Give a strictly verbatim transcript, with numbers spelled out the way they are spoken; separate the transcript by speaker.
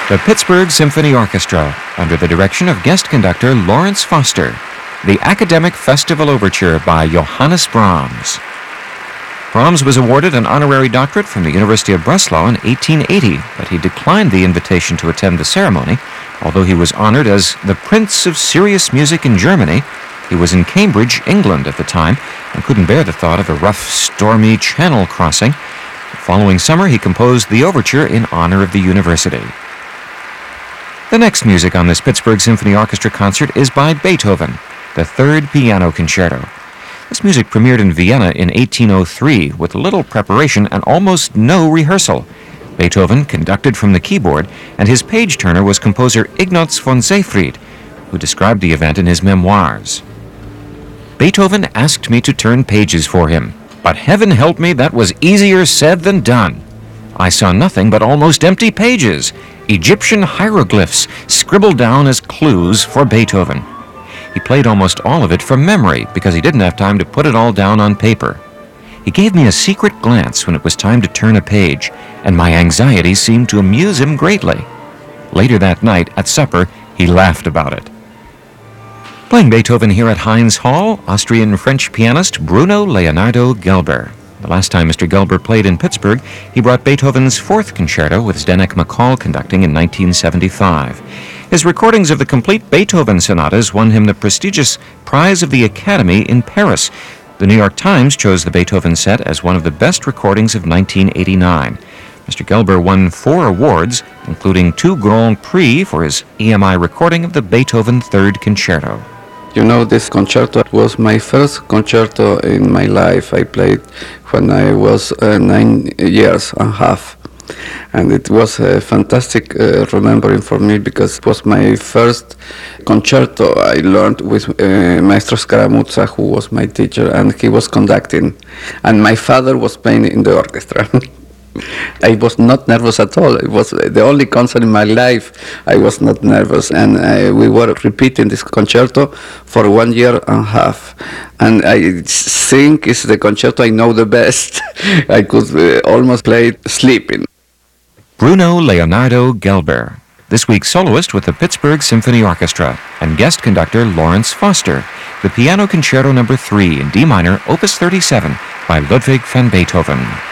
Speaker 1: The Pittsburgh Symphony Orchestra, under the direction of guest conductor Lawrence Foster. The Academic Festival Overture by Johannes Brahms. Brahms was awarded an honorary doctorate from the University of Breslau in eighteen eighty, but he declined the invitation to attend the ceremony. Although he was honored as the Prince of Serious Music in Germany, he was in Cambridge, England at the time, and couldn't bear the thought of a rough, stormy channel crossing. The following summer, he composed the overture in honor of the university. The next music on this Pittsburgh Symphony Orchestra concert is by Beethoven, the Third Piano Concerto. This music premiered in Vienna in eighteen oh three with little preparation and almost no rehearsal. Beethoven conducted from the keyboard, and his page-turner was composer Ignaz von Seyfried, who described the event in his memoirs. Beethoven asked me to turn pages for him, but heaven help me, that was easier said than done. I saw nothing but almost empty pages, Egyptian hieroglyphs scribbled down as clues for Beethoven. He played almost all of it from memory because he didn't have time to put it all down on paper. He gave me a secret glance when it was time to turn a page, and my anxiety seemed to amuse him greatly. Later that night, at supper, he laughed about it. Playing Beethoven here at Heinz Hall, Austrian-French pianist Bruno Leonardo Gelber. The last time Mister Gelber played in Pittsburgh, he brought Beethoven's Fourth Concerto with Zdenek McCall conducting in nineteen seventy-five. His recordings of the complete Beethoven sonatas won him the prestigious Prize of the Academy in Paris. The New York Times chose the Beethoven set as one of the best recordings of nineteen eighty-nine. Mister Gelber won four awards, including two Grand Prix for his E M I recording of the Beethoven Third Concerto.
Speaker 2: You know, this concerto was my first concerto in my life. I played when I was uh, nine years and a half. And it was a fantastic uh, remembering for me because it was my first concerto I learned with uh, Maestro Scaramuzza, who was my teacher, and he was conducting. And my father was playing in the orchestra. I was not nervous at all. It was the only concert in my life I was not nervous. And uh, we were repeating this concerto for one year and a half. And I think it's the concerto I know the best. I could uh, almost play it sleeping.
Speaker 1: Bruno Leonardo Gelber, this week's soloist with the Pittsburgh Symphony Orchestra, and guest conductor Lawrence Foster, the Piano Concerto number three in D minor, Opus thirty-seven, by Ludwig van Beethoven.